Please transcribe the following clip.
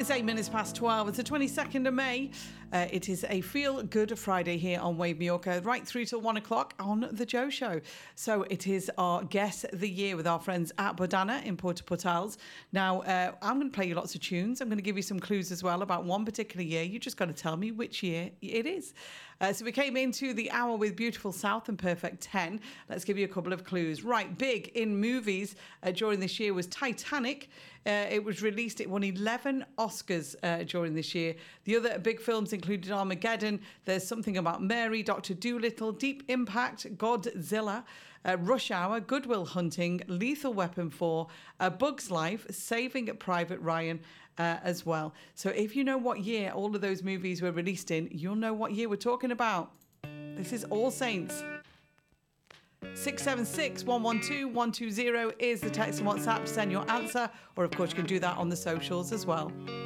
It's 8 minutes past 12. It's the 22nd of May. It is a Feel Good Friday here on Wave Mallorca, right through till 1 o'clock on The Joe Show. So it is our Guess the Year with our friends at Bodana in Puerto Portals. Now, I'm going to play you lots of tunes. I'm going to give you some clues as well about one particular year. You just got to tell me which year it is. So we came into the hour with Beautiful South and Perfect 10. Let's give you a couple of clues. Right, big in movies during this year was Titanic. It was released, it won 11 Oscars during this year. The other big films included Armageddon, There's Something About Mary, Dr. Dolittle, Deep Impact, Godzilla, Rush Hour, Good Will Hunting, Lethal Weapon 4, A Bug's Life, Saving Private Ryan as well. So if you know what year all of those movies were released in, you'll know what year we're talking about. This is All Saints. 676 112 120 is the text and WhatsApp to send your answer, or of course you can do that on the socials as well.